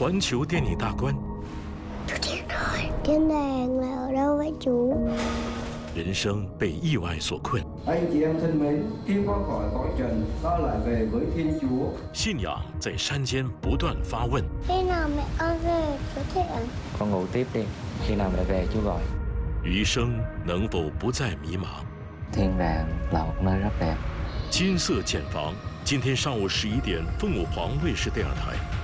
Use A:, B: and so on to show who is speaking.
A: 环球电影大观。
B: Thiên đàng là ở đâu vậy chú?
A: 人生被意外所困，
C: Anh chị em thân mến, khi qua khỏi cõi trần, ta lại về với Thiên Chúa.
A: 信仰在山间不断发问。
B: Khi nào mẹ con về chú Thiện?
D: Con ngủ tiếp đi, khi nào mẹ về chú gọi.
A: 余生能否不再迷茫？
D: Thiên đàng là một nơi rất đẹp.
A: 金色茧房，今天上午11点，凤舞皇卫视第2台。